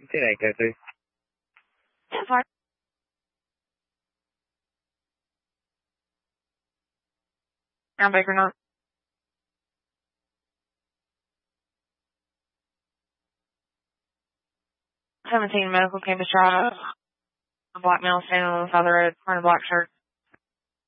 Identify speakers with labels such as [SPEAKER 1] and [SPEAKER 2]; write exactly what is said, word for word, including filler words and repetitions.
[SPEAKER 1] ten eight oh two.
[SPEAKER 2] Yeah, fine. I'm Baker not. seventeen medical campus drive. A black male standing on the side of the road wearing a black shirt.